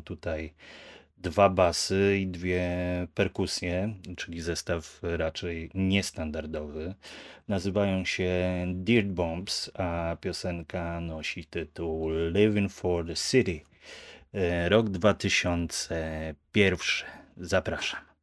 tutaj 2 basy i 2 perkusje, czyli zestaw raczej niestandardowy. Nazywają się Dirt Bombs, a piosenka nosi tytuł Living for the City. Rok 2001. Zapraszam.